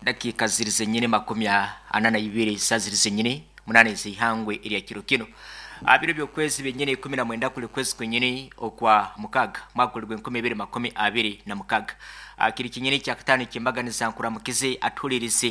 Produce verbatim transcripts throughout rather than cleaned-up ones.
dakika zirize nyine makumi ana na ibiri saa zirize nyine munane zihangwe iri kiro kino abiro byo kwezi benyene kumi na mwenda kuli kwezi kwenyene okwa mukaga mwakulibwe nkumi ibiri makumi abiri na mukaga akiri kinyene kya katani kimbaganiza nkura mukize atulirize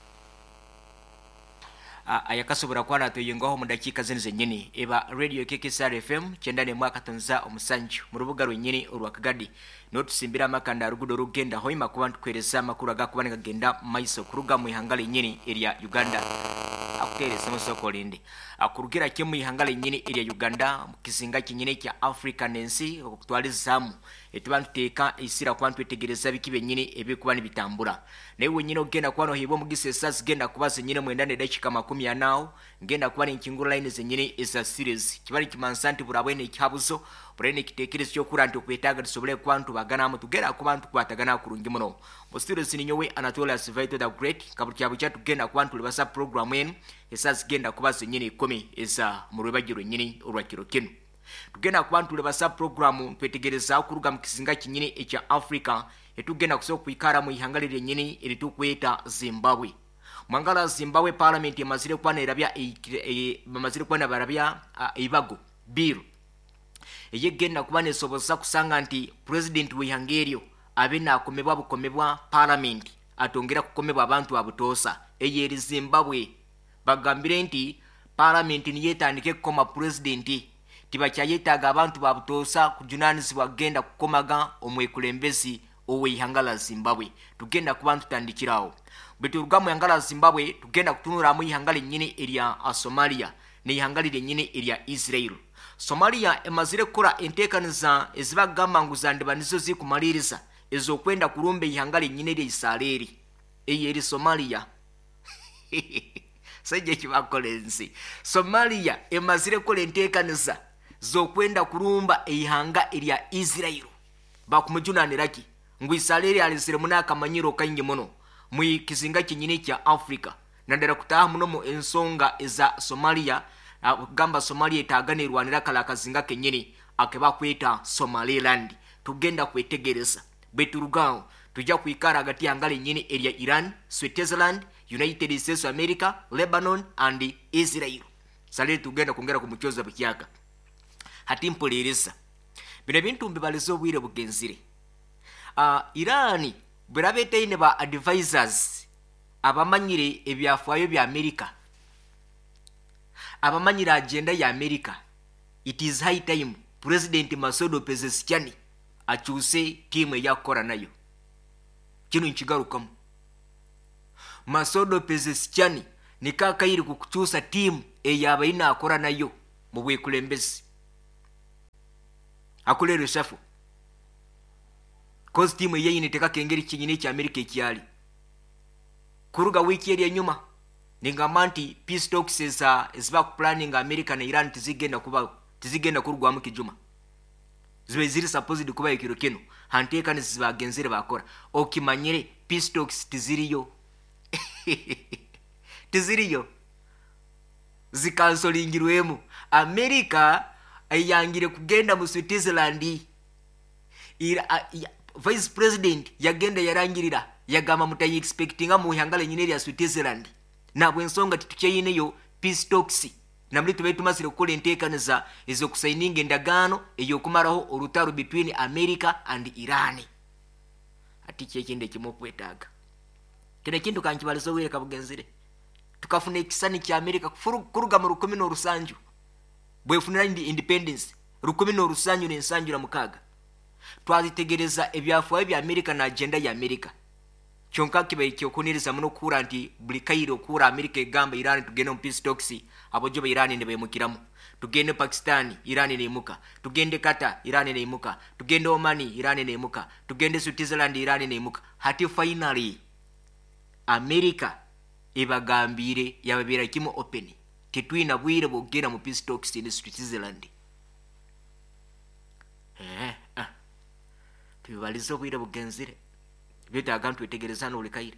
ayakasobora kwana tuyingaho mu dakika zenize nyine eba radio K K S R F M cyendane mwaka tonza umusanju mu rubuga rwenyene urwakagadi no tusimbira makanda rugudo rugenda hoima kubantu kwereza makuru agakubanika genda maiso kuruga mu ihangale nyene area Uganda akutereza musoko linde akurugira kye mu ihangale nyene area Uganda mu kizinga kinyene kya Africanensi okutwalizamu etubantu teka isira kwantu etegereza bikibe nyene ebikubani bitambura newe nyine ogenda kwano hibo mugisesa zigenda kubaze nyine mwendane dakika makumi yanao ngenda kubani nkinguru line zenyine eza series kibali kimansanti burabwene kyabuzo burene kitekerezo cyo kuranti okwetaga disobole kwantu bagana mu tugera kubantu kwatagana kurungi muno mu series ni nyowe Anatolia Sivaito the Great kabuli kyabu cya tugenda kwantu libasa program yen esa zigenda kubaze nyine ikumi eza mu rwebagiro nyine urwakiro kino tugenda kubantu libasa program twetegereza kuruga mu kizinga kinyine ekya Africa etugenda kusoko kwikara mu ihangalire nyine eri tukweta Zimbabwe Mangala Zimbabwe parliament yamazire kwana erabya bamazire kwana barabya ibago bill eyegenda kubane soboza kusanga nti president wihangerio abena akomebwa bukomebwa parliament atongera kukomebwa abantu abutosa eyeri Zimbabwe bagambire nti parliament niyetandike koma president tibakyayetaga abantu babutosa kujunanizibwa genda kukomaga omwekulembezi owe ihangala Zimbabwe tugenda kubantu tandikirawo betu rugamu ihangala Zimbabwe tugenda kutunura mu ihangala nyine area Somalia ne ihangala nyine area Israel Somalia emazire kura entekaniza ezibagamba nguzandeba nizo zikumaliriza ezo kwenda kurumbe ihangala nyine eri Israeli eyeri Somalia saje kibakolenzi Somalia emazire kura entekaniza zo kwenda kurumba ihanga area Israel bakumujunaniraki ngwisalere alisire munaka manyiro kanyingi muno mu kizinga kinyine kya Africa nandera kutaha muno mu ensonga eza Somalia gamba Somalia etaganirwanira kala kazinga kenyine akeba kweta Somaliland tugenda kwetegereza beturugao tujja kuikara gati angale nyine area Iran, Switzerland, United States of America, Lebanon and Israel sale tugenda kongera kumuchoza bikyaka hatimpolirisa bino bintu mbibalizo bwire bugenzire Uh, Irani burabete ine ba advisors abamanyire ebyafwayo bya America abamanyira agenda ya America it is high time President Masodo Pezeshkian achuse timu yakora nayo kino nkigarukamo Masodo Pezeshkian nikakayiri kukuchusa timu eyaba ina akora nayo mu bwekulembezi akulero shafu cause timu yeye niteka kengeri kinyine kya America kyali kuruga wiki eri nyuma ningamanti peace talks eza ezba planning America na Iran tizigenda kuba tizigenda kurugwa mu kijuma zibe ziri supposed kuba ikiro kino hanteka nizibagenzere bakora okimanyire peace talks tiziriyo tiziriyo zikansolingirwemo America ayangire kugenda mu Switzerland ira Vice President yagenda yarangirira yagama mutayi expectinga mu ihangala nyine ya Switzerland nabwe ensonga titukyeyine yo peace talks namuli tubetu masire kule entekaniza ezo kusaininga endagano eyo kumaraho orutaro between America and Iran ati kyekinde kimo kwetaga kene kintu kankibalizo wire kabugenzire tukafuna ekisani kya America kuruga mu rukumi no rusanju bwefunira independence rukumi no rusanju n'ensanju na mukaga twazitegereza ebyafwayo bya America na agenda ya America kyonka kibe kyokuniriza muno kura nti buli kairo kura America egamba Iran tugende mu peace talks abojo ba Iran ne bemukiramu tugende Pakistan Iran ne imuka tugende Qatar Iran ne imuka tugende Oman Iran ne imuka tugende Switzerland Iran ne imuka hati finally America ibagambire yababira kimo open titwina bwire bogera mu peace talks in Switzerland eh ah tubalizo bwire bugenzire bita agantu etegerezana olekaire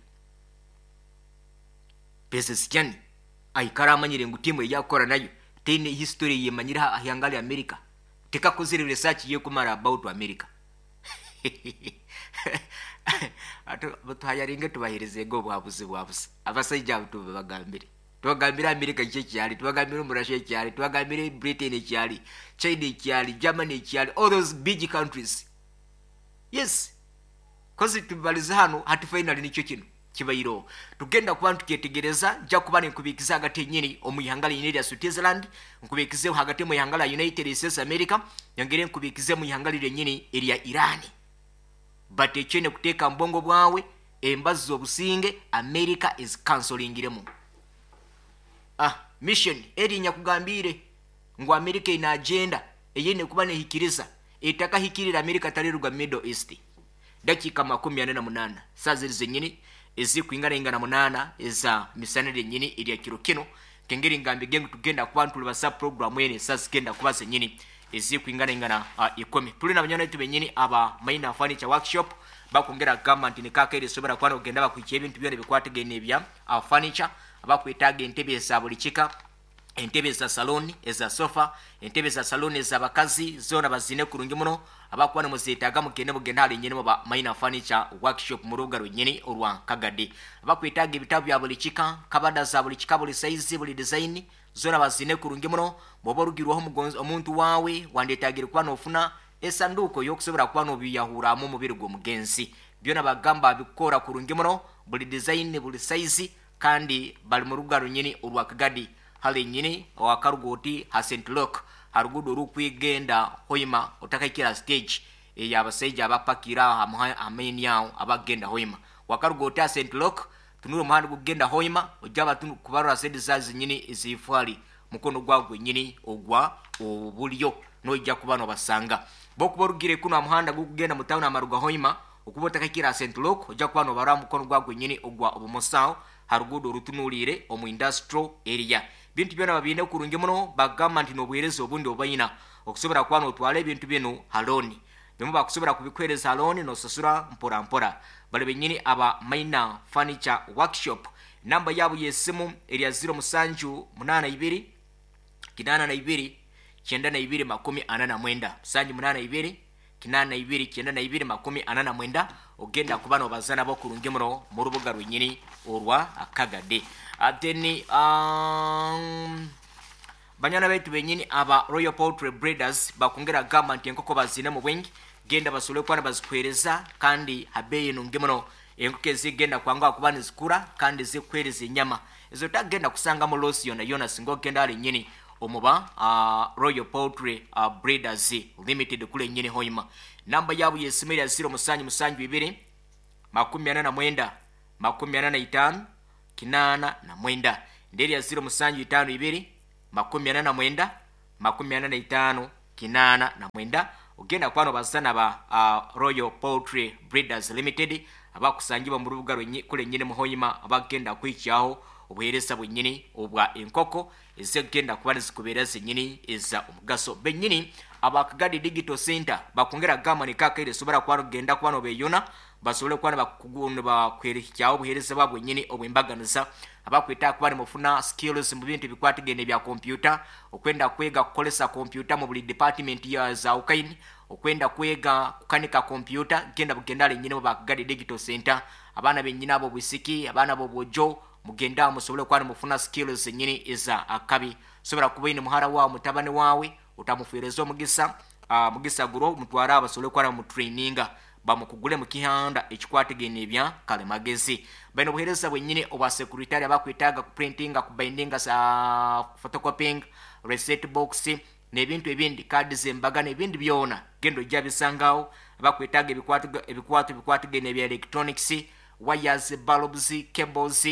Pezeshkian aikara amanyire ngutimu yakora nayo tene history yemanyira ahyangali America teka kozire research ye kumara about America ato butwayaringe tubahirize go bwabuzi bwabuzi abasajja butuba bagambire twagambira America kyali twagambira mu Russia kyali twagambira Britain kyali China kyali Germany kyali all those big countries. Yes, cause tubaliza hano hati finally nicho kino kibayiro tugenda kuba tuketegereza nja kuba nkubikiza hagati nyini omuyangala yineri ya Switzerland nkubikize hagati mu yangala United States America yongere nkubikize mu yangala nyini eri ya Iran. But echene kuteka mbongo bwawe embazo obusinge America is cancelling iremu. Ah, mission eri nyakugambire ngo America ina agenda eyene kuba ne hikiriza etaka hikirira America taliruga Middle East. Dakika makumi ane na munana sazirize nyini ezi kuingana ingana munana eza misanire nyini iri ya kiro kino kengeri ngambi gengu tugenda kubantu libasa program yene sasa genda kubase nyini ezi kuingana ingana uh, ikome tuli na banyana tube nyini aba Maina Furniture Workshop bakongera government ni kaka iri sobera kwana ogenda bakwikiye ebintu byone bikwategene bya uh, furniture abakwetaga entebe za bulichika entebe za saloni eza sofa entebe za saloni eza bakazi zona bazine kurungi muno abakwana muzitaga mugende mugenda ali nyene mu ba Maina Furniture Workshop mu ruga runyeni olwa Kagadi abakwetaga ibitabu bya bulichika kabada za bulichika buli size buli design zona bazine kurungi muno bobo rugirwaho mugonzi omuntu wawe wandetagire kwa nofuna esanduko yokusobora kwa no biyahura mu mubiri gwo mugenzi byona bagamba bikora kurungi muno buli design buli size kandi bali mu ruga runyeni olwa Kagadi hali nyini wakarugoti ha Saint Luke harugudo rukwigenda hoima otakakira stage ya abasajja abapakira ameni yao abagenda hoima wakarugoti ha Saint Luke tunuru mahali kugenda hoima ojaba tunu kubarura sedi zazi nyini izifali mukono gwagwe nyini ogwa obulyo nojja kubano basanga bokuborugire kuno amuhanda gukugenda mutauna amaruga hoima okubota kakira Saint Luke ojja kubano bara mukono gwagwe nyini ogwa obumosao harugudo rutunulire omu industrial area bintu byona babine kurungi muno bagamba nti nobwereza obundi obayina okusobora kwana otwala ebintu bino haloni bimo bakusobora kubikwereza haloni no sasura mpora mpora bale benyini aba Maina Furniture Workshop namba yabo yesimu eri zero musanju munana ibiri kinana na ibiri kyenda na ibiri makumi anana mwenda musanju munana ibiri kinana na ibiri kyenda na ibiri makumi anana mwenda ogenda kubano bazana bo kurungi muno mu rubuga rwenyini orwa Akagade ateni um banyana betu benyini aba Royal Poultry Breeders bakongera government enkoko bazine mu bwengi genda basule kwana bazikwereza kandi habeye nungemono enkoko zigenda kwanga kubani zikura kandi zikwereza inyama ezo tagenda kusanga mu losi yona yona singo genda ali nyini omuba uh, Royal Poultry uh, Breeders Limited kule nyini hoima namba yabu yesimira zero musanju musanju ibiri makumi ana na mwenda makumi ana na itano kinana na mwenda nderi ya zero musanju itano ibiri makumi ana na mwenda makumi ana na itano kinana na mwenda ogenda kwano basana ba uh, Royal Poultry Breeders Limited abakusangiba mu rubuga kule nyine muhoyima abagenda kwicyaho obuhereza bunyini obwa enkoko ezegenda kuba zikubereza nyini eza omugaso benyini abakagadi digital center bakongera gama ni kaka ile sobora kwano genda kwano beyona basole kwana bakugunda bakwerekyaho obuhereza babwo nyini obwembaganiza abakwita kuba mufuna skills mu bintu bikwatigene bya computer okwenda kwega kukolesa computer mu buli department ya za ukaini okwenda kwega kukanika computer genda bugendale nyine mu bakagadi digital center abana benyina abo bwisiki abana bo bojo mugenda musobole kwana mufuna skills nyini eza akabi sobora kubaine muhara wa mutabane wawe utamuferezo mugisa uh, mugisa guro mutwara abasole kwana mu traininga bamukugule mu kihanda ekikwategene bya kale magezi bano buhereza bwenyine oba secretary abakwitaga ku printing ku binding sa photocopying receipt box nebintu ebindi card zembaga nebindi byona gendo jabisangao abakwitaga ebikwatu ebikwatu bikwategene bya electronics wires bulbs cables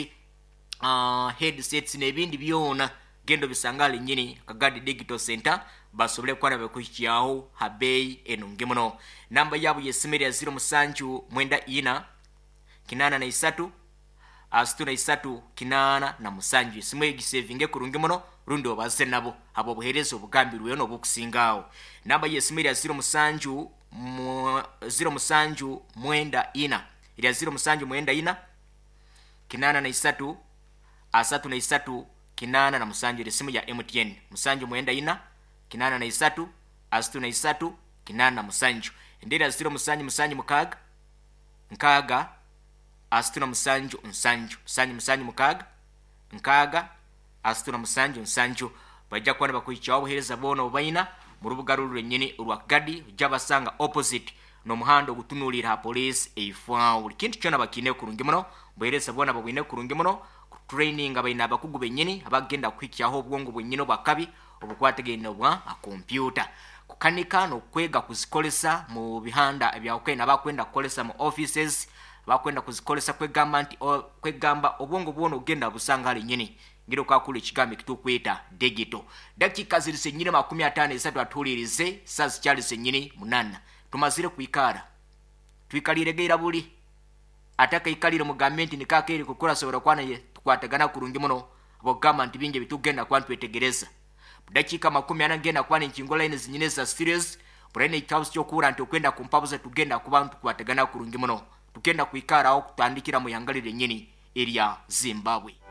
uh, headsets nebindi byona gendo bisangale nyini Kagadi Digital Center basobole kwana bekuchiyaho habei enungemono namba yabo yesimiri ya zero musanju mwenda ina kinana na isatu asitu na isatu kinana na musanju simwe gisevinge kurungemono rundo baze nabo abo buherezo bugambirwe no bukusingao namba yesimiri ya zero musanju mu, zero musanju mwenda ina ila zero musanju mwenda ina kinana na isatu asatu na isatu kinana na musanju ile simu ya M T N musanju mwenda ina kinana na isatu asitu na isatu kinana na musanju ndera ziro musanju musanju mukaga nkaga asitula musanju nsanju musanju musanju mukaga nkaga asitula musanju nsanju bajja kuba bakwikiya obuheereza boona obaina mu rubuga lwennyini olwakagadi jabasanga opposite n'omuhanda ogutunuulira police eifaawo buli kintu kyona bakine kurungi muno buheereza boona babwine kurungi muno training abaina abakugu bennyini abagenda kwikiyaho obwongo bwennyini obwakabi obukwategenda bwa computer kukanika n'okwega kuzikolesa mu bihanda ebyakwenda bakwenda kukolesa mu offices bakwenda kuzikolesa kwegamba nti kwegamba obwongo bwono ogenda busanga lennyini ngiro kakula ekigambo ekitukweta digital dakika ziri sennyini makumi ataano esatu atuulirize sazi kyali sennyini munana tumazire kwikara twikaliregeera buli ataka ikalire mu gavumenti nikakeri kukola sobora kwana ye tukwatagana kurungi muno bogamba nti binge bitugenda kwa ntwetegereza dakika makumi ana ngenda kwa nkingo line zinyine za series burene ikabusi cyo kura nti okwenda kumpabuza tugenda kuba ntukwatagana kurungi muno tugenda kwikara aho kutandikira mu yangalire nyini area Zimbabwe.